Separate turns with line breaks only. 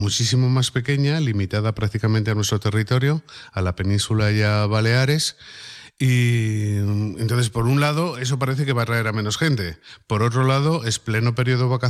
muchísimo más pequeña, limitada prácticamente a nuestro territorio, a la península y a Baleares. Y entonces, por un lado, eso parece que va a traer a menos gente. Por otro lado, es pleno periodo vacacional